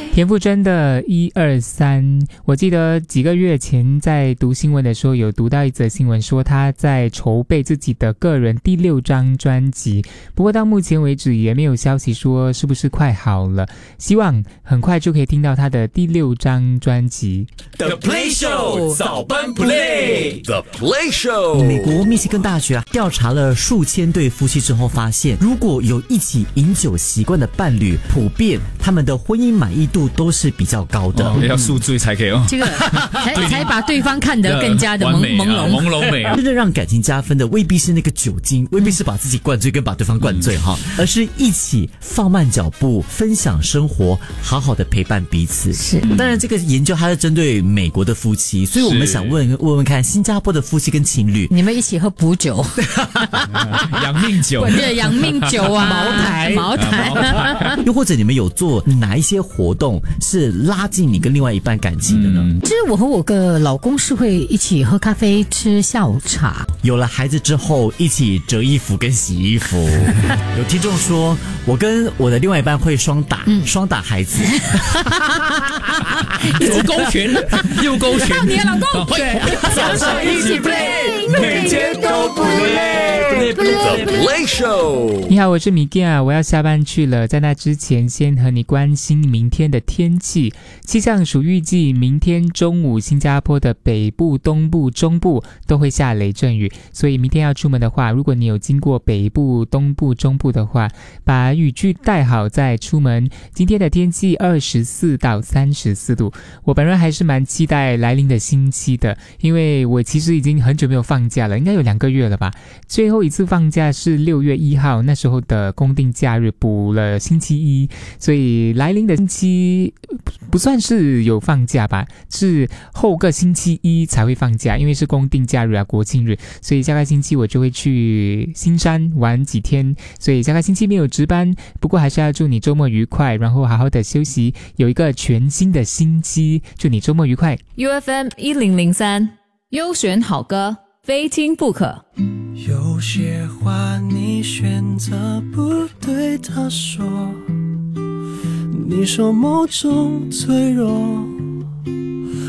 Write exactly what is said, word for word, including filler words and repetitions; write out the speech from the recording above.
田馥甄的一二三，我记得几个月前在读新闻的时候有读到一则新闻，说他在筹备自己的个人第六张专辑，不过到目前为止也没有消息说是不是快好了，希望很快就可以听到他的第六张专辑。 The Play Show 早班 Play The Play Show。 美国密西根大学啊调查了数千对夫妻之后发现，如果有一起饮酒习惯的伴侣，普遍他们的婚姻满意度都是比较高的。 哦、要宿醉才可以哦， 这个才才把对方看得更加的朦朦胧朦胧美啊！ 真正让感情加分的未必是那个酒精，未必是把自己灌醉跟把对方灌醉哈、嗯，而是一起放慢脚步，分享生活，好好的陪伴彼此。 是， 当然这个研究它是针对美国的夫妻，所以我们想问问问看，新加坡的夫妻跟情侣， 你们一起喝补酒， 养命酒， 对，养命酒啊， 茅台， 茅台， 又或者你们有做哪一些活动是拉近你跟另外一半感情的呢？ 其实我和我的老公是会一起喝咖啡、吃下午茶。 有了孩子之后，一起折衣服跟洗衣服。有听众说，我跟我的另外一半会双打，嗯、双打孩子。 左勾拳，右勾拳。 到你的老公， 对， 早上一起 play， 每天都不累。The Play Show。 你好，我是米健，我要下班去了。在那之前，先和你关心明天的天气。气象署预计，明天中午新加坡的北部、东部、中部都会下雷阵雨，所以明天要出门的话，如果你有经过北部、东部、中部的话，把雨具带好再出门。今天的天气二十四到三十四度，我本人还是蛮期待来临的星期的，因为我其实已经很久没有放假了，应该有两个月了吧。最后一次放假是六月一号，那时候的公定假日补了星期一，所以来临的星期不算是有放假吧，是后个星期一才会放假，因为是公定假日啊，国庆日，所以下个星期我就会去新山玩几天，所以下个星期没有值班，不过还是要祝你周末愉快，然后好好的休息，有一个全新的星期，祝你周末愉快。 U F M 一零零三优选好歌，非听不可。 有些话你选择不对他说，你说某种脆弱